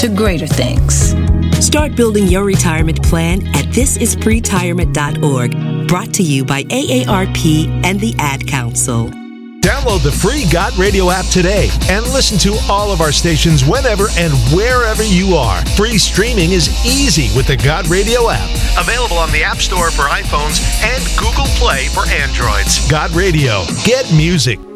to greater things. Start building your retirement plan at thisispretirement.org. Brought to you by AARP and the Ad Council. Download the free Got Radio app today and listen to all of our stations whenever and wherever you are. Free streaming is easy with the Got Radio app. Available on the App Store for iPhones and Google Play for Androids. Got Radio. Get music.